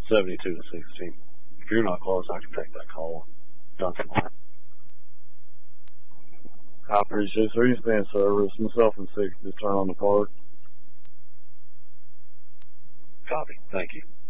72 to 16. If you're not close, I can take that call. Johnson. I appreciate it, sir. You stay in service. Myself and 6 just turn on the park. Copy. Thank you.